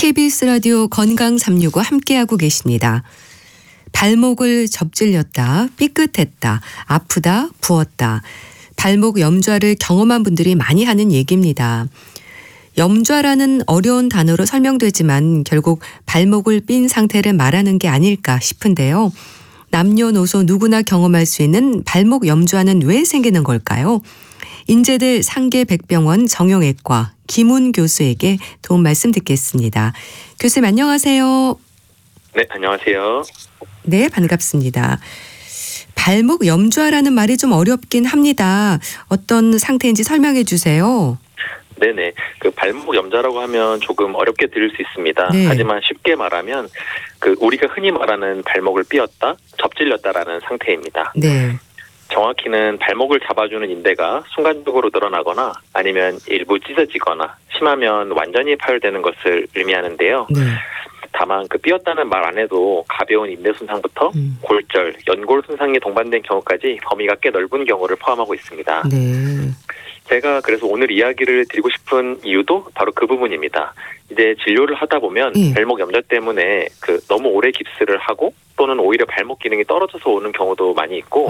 KBS 라디오 건강 365 함께하고 계십니다. 발목을 접질렸다, 삐끗했다, 아프다, 부었다. 발목 염좌를 경험한 분들이 많이 하는 얘기입니다. 염좌라는 어려운 단어로 설명되지만 결국 발목을 삔 상태를 말하는 게 아닐까 싶은데요. 남녀노소 누구나 경험할 수 있는 발목 염좌는 왜 생기는 걸까요? 인제대 상계백병원 정형외과 김훈 교수에게 도움 말씀 듣겠습니다. 교수님 안녕하세요. 네, 안녕하세요. 네, 반갑습니다. 발목 염좌라는 말이 좀 어렵긴 합니다. 어떤 상태인지 설명해 주세요. 네네. 그 발목 염좌라고 하면 조금 어렵게 들릴 수 있습니다. 네. 하지만 쉽게 말하면 우리가 흔히 말하는 발목을 삐었다, 접질렸다라는 상태입니다. 네. 정확히는 발목을 잡아주는 인대가 순간적으로 늘어나거나 아니면 일부 찢어지거나 심하면 완전히 파열되는 것을 의미하는데요. 네. 다만 삐었다는 말 안에도 가벼운 인대 손상부터 골절, 연골 손상이 동반된 경우까지 범위가 꽤 넓은 경우를 포함하고 있습니다. 네. 제가 그래서 오늘 이야기를 드리고 싶은 이유도 바로 그 부분입니다. 이제 진료를 하다 보면 발목 염좌 때문에 너무 오래 깁스를 하고 또는 오히려 발목 기능이 떨어져서 오는 경우도 많이 있고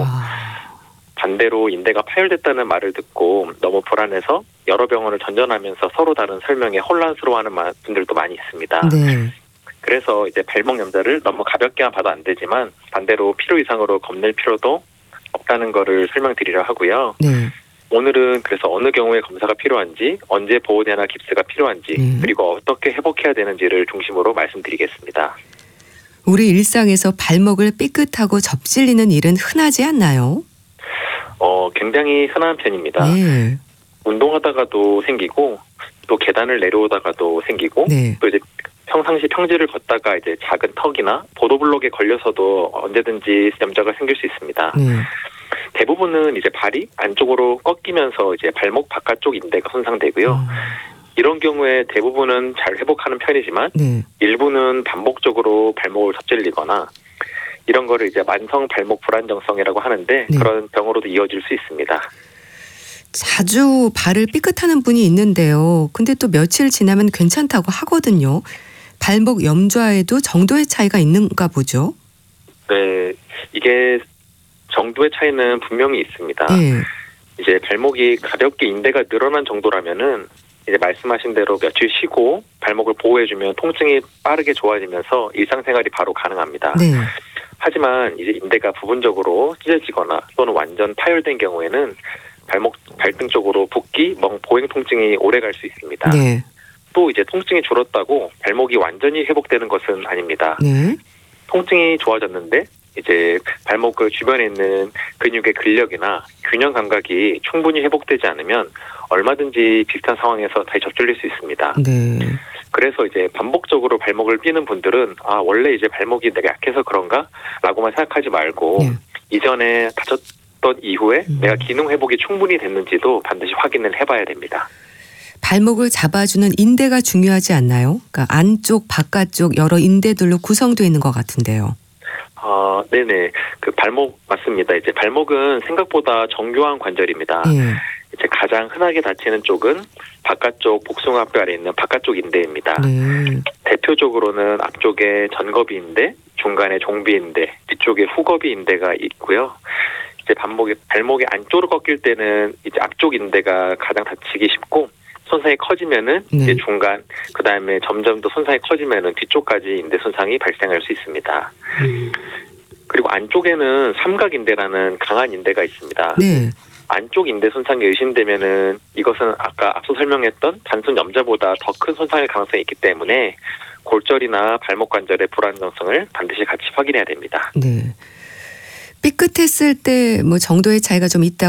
반대로 인대가 파열됐다는 말을 듣고 너무 불안해서 여러 병원을 전전하면서 서로 다른 설명에 혼란스러워하는 분들도 많이 있습니다. 네. 그래서 이제 발목 염좌를 너무 가볍게만 봐도 안 되지만 반대로 필요 이상으로 겁낼 필요도 없다는 거를 설명드리려 하고요. 네. 오늘은 그래서 어느 경우에 검사가 필요한지, 언제 보호대나 깁스가 필요한지, 그리고 어떻게 회복해야 되는지를 중심으로 말씀드리겠습니다. 우리 일상에서 발목을 삐끗하고 접질리는 일은 흔하지 않나요? 굉장히 흔한 편입니다. 네. 운동하다가도 생기고, 또 계단을 내려오다가도 생기고, 네. 또 이제 평상시 평지를 걷다가 이제 작은 턱이나 보도블록에 걸려서도 언제든지 염좌가 생길 수 있습니다. 네. 대부분은 이제 발이 안쪽으로 꺾이면서 이제 발목 바깥쪽 인대가 손상되고요. 이런 경우에 대부분은 잘 회복하는 편이지만 네. 일부는 반복적으로 발목을 접질리거나 이런 거를 이제 만성 발목 불안정성이라고 하는데 네. 그런 병으로도 이어질 수 있습니다. 자주 발을 삐끗하는 분이 있는데요. 근데 또 며칠 지나면 괜찮다고 하거든요. 발목 염좌에도 정도의 차이가 있는가 보죠? 네, 이게 정도의 차이는 분명히 있습니다. 네. 이제 발목이 가볍게 인대가 늘어난 정도라면은 이제 말씀하신 대로 며칠 쉬고 발목을 보호해주면 통증이 빠르게 좋아지면서 일상생활이 바로 가능합니다. 네. 하지만 이제 인대가 부분적으로 찢어지거나 또는 완전 파열된 경우에는 발등 쪽으로 붓기, 보행 통증이 오래 갈 수 있습니다. 네. 또 이제 통증이 줄었다고 발목이 완전히 회복되는 것은 아닙니다. 네. 통증이 좋아졌는데 이제 발목 주변에 있는 근육의 근력이나 균형 감각이 충분히 회복되지 않으면 얼마든지 비슷한 상황에서 다시 접질릴 수 있습니다. 네. 그래서 이제 반복적으로 발목을 삐는 분들은 원래 이제 발목이 내가 약해서 그런가? 라고만 생각하지 말고 이전에 다쳤던 이후에 내가 기능 회복이 충분히 됐는지도 반드시 확인을 해봐야 됩니다. 발목을 잡아주는 인대가 중요하지 않나요? 그러니까 안쪽, 바깥쪽 여러 인대들로 구성되어 있는 것 같은데요. 네네. 발목 맞습니다. 이제 발목은 생각보다 정교한 관절입니다. 이제 가장 흔하게 다치는 쪽은 바깥쪽 복숭아뼈 아래 있는 바깥쪽 인대입니다. 네. 대표적으로는 앞쪽에 전거비 인대, 중간에 종비 인대, 뒤쪽에 후거비 인대가 있고요. 이제 발목이 안쪽으로 꺾일 때는 이제 앞쪽 인대가 가장 다치기 쉽고 손상이 커지면은 이제 중간, 그 다음에 점점 더 손상이 커지면은 뒤쪽까지 인대 손상이 발생할 수 있습니다. 그리고 안쪽에는 삼각인대라는 강한 인대가 있습니다. 네. 안쪽 인대 손상이 의심되면은 이것은 아까 앞서 설명했던 단순 염좌보다 더 큰 손상일 가능성이 있기 때문에 골절이나 발목 관절의 불안정성을 반드시 같이 확인해야 됩니다. 네. 삐끗했을 때 정도의 차이가 좀 있다.